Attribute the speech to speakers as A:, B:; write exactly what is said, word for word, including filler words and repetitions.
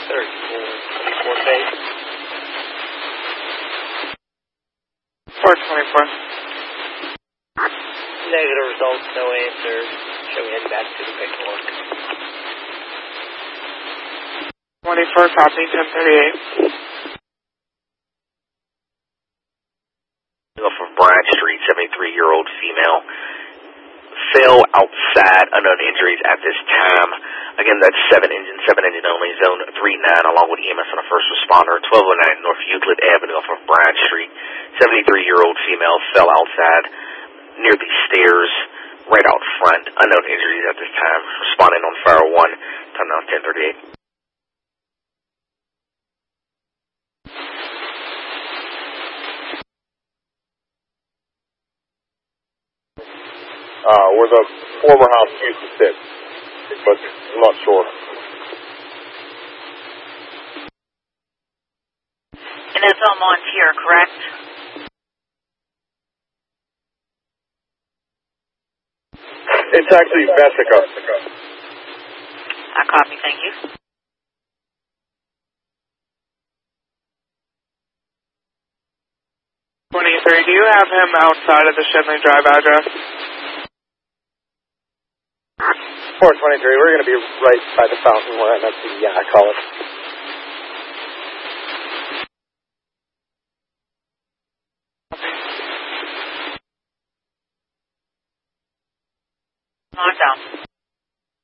A: thirty-four, twenty-four base.
B: four twenty-four.
A: Negative results, no answer. Show me heading back to the paperwork.
B: twenty-four, copy, ten thirty-eight.
C: Off of Brad Street, seventy-three-year-old female. Fell outside, unknown injuries at this time. Again, that's seven engine, seven engine only, zone three nine, along with E M S on a first responder, twelve oh nine North Euclid Avenue off of Brad Street. seventy-three-year-old female fell outside near the stairs, right out front. Unknown injuries at this time. Responding on fire one, time now ten thirty-eight.
D: Uh, where the former house used to sit, but I'm not sure.
E: And that's on Montier, correct?
D: It's actually Vesica.
E: I copy, thank you.
B: twenty-three, do you have him outside of the Shenley Drive address?
A: four twenty-three, we're going to be right by the fountain where I'm at the uh, college.
E: On down.